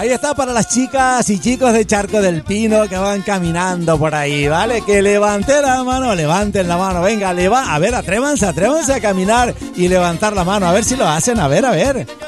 Ahí está para las chicas y chicos de Charco del Pino que van caminando por ahí, ¿vale? Que levanten la mano, levanten la mano, venga, a ver, atrévanse a caminar y levantar la mano, a ver si lo hacen, a ver.